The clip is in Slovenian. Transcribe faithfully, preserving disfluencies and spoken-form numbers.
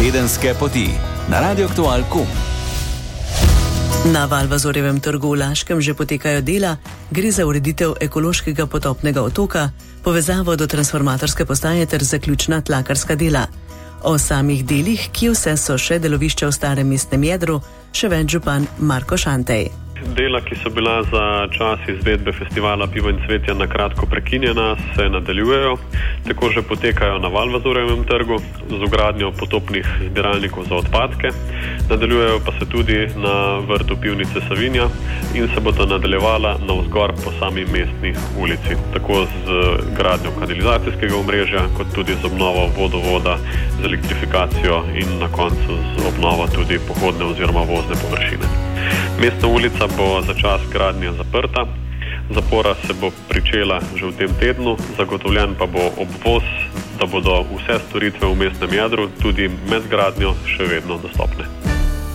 Tedenske poti na Radio Aktual pika com. Na Valvazorjevem trgu v Laškem že potekajo dela, gre za ureditev ekološkega potopnega otoka, povezavo do transformatorske postaje ter zaključna tlakarska dela. O samih delih, ki vse so še delovišča v starem mestnem jedru, še več župan Marko Šantej. Dela, ki so bila za čas izvedbe festivala Pivo in cvetje na kratko prekinjena, se nadaljujejo. Tako že potekajo na Valvazorjevem trgu z vgradnjo potopnih zbiralnikov za odpadke. Nadaljujejo pa se tudi na vrtu Pivnice Savinja in se bodo nadaljevala navzgor po sami mestni ulici. Tako z gradnjo kanalizacijskega omrežja, kot tudi z obnovo vodovoda, z elektrifikacijo in na koncu z obnovo tudi pohodne oziroma vozne površine. Mestna ulica bo za čas gradnje zaprta, zapora se bo pričela že v tem tednu, zagotovljen pa bo obvoz, da bodo vse storitve v mestnem jedru tudi med gradnjo še vedno dostopne.